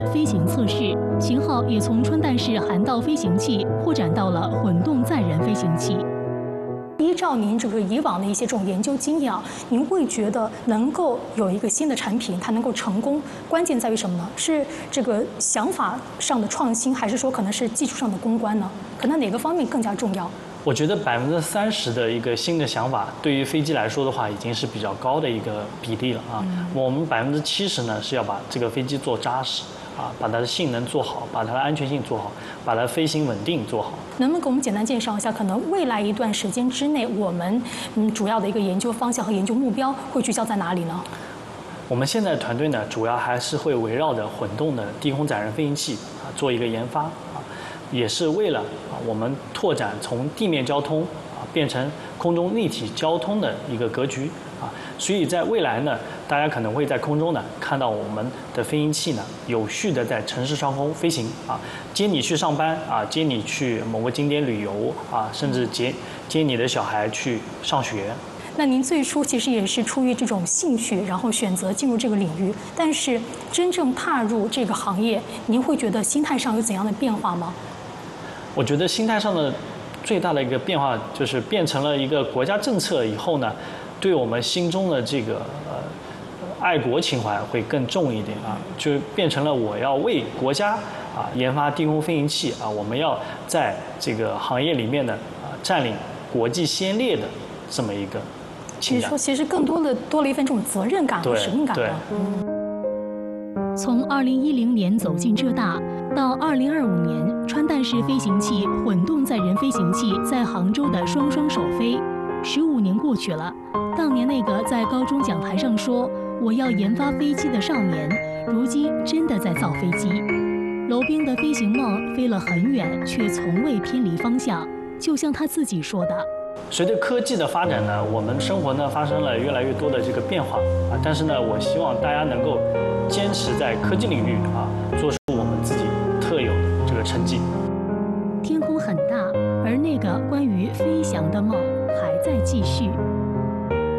飞行测试，型号也从穿戴式涵道飞行器扩展到了混动载人飞行器。依照您这个以往的一些这种研究经验啊，您会觉得能够有一个新的产品它能够成功，关键在于什么呢？是这个想法上的创新，还是说可能是技术上的攻关呢？可能哪个方面更加重要？我觉得30%的一个新的想法，对于飞机来说的话，已经是比较高的一个比例了啊。我们70%呢是要把这个飞机做扎实啊，把它的性能做好，把它的安全性做好，把它飞行稳定做好。能不能给我们简单介绍一下，可能未来一段时间之内，我们主要的一个研究方向和研究目标会聚焦在哪里呢？我们现在团队呢，主要还是会围绕着混动的低空载人飞行器啊做一个研发啊。也是为了我们拓展从地面交通变成空中立体交通的一个格局啊，所以在未来呢，大家可能会在空中呢看到我们的飞行器呢有序的在城市上空飞行啊，接你去上班啊，接你去某个景点旅游啊，甚至接你的小孩去上学。那您最初其实也是出于这种兴趣，然后选择进入这个领域，但是真正踏入这个行业，您会觉得心态上有怎样的变化吗？我觉得心态上的最大的一个变化就是变成了一个国家政策以后呢，对我们心中的这个爱国情怀会更重一点啊，就变成了我要为国家啊研发低空飞行器啊，我们要在这个行业里面呢占领国际先烈的这么一个情感。其实更多了一份这种责任感和使命感了。从2010年走进浙大，到2025年穿戴式飞行器、混动载人飞行器在杭州的双首飞，15年过去了。当年那个在高中讲台上说我要研发飞机的少年，如今真的在造飞机。娄斌的飞行梦飞了很远，却从未偏离方向。就像他自己说的。随着科技的发展呢，我们生活呢发生了越来越多的这个变化啊，但是呢，我希望大家能够坚持在科技领域啊，做出我们自己特有的这个成绩。天空很大，而那个关于飞翔的梦还在继续。